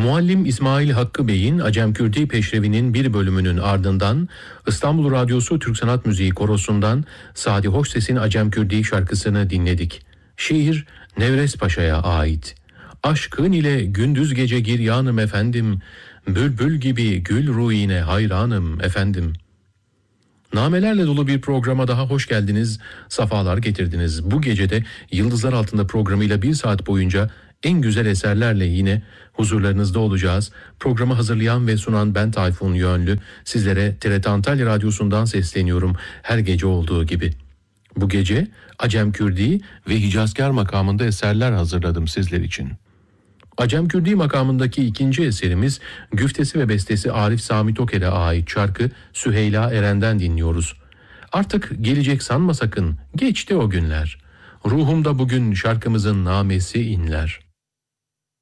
Muallim İsmail Hakkı Bey'in Acemkürdi Peşrevi'nin bir bölümünün ardından İstanbul Radyosu Türk Sanat Müziği Korosu'ndan Sadi Hoşses'in Acemkürdi şarkısını dinledik. Şiir Nevres Paşa'ya ait. Aşkın ile gündüz gece giryanım efendim, bülbül gibi gül ruhine hayranım efendim. Namelerle dolu bir programa daha hoş geldiniz, safalar getirdiniz. Bu gecede Yıldızlar Altında programıyla 1 saat boyunca en güzel eserlerle yine huzurlarınızda olacağız. Programı hazırlayan ve sunan ben Tayfun Yönlü. Sizlere TRT Antalya Radyosu'ndan sesleniyorum her gece olduğu gibi. Bu gece Acemkürdi ve Hicazkar makamında eserler hazırladım sizler için. Acemkürdi makamındaki ikinci eserimiz güftesi ve bestesi Arif Sami Toker'e ait şarkı Süheyla Eren'den dinliyoruz. Artık gelecek sanma sakın, geçti o günler. Ruhumda bugün şarkımızın namesi inler.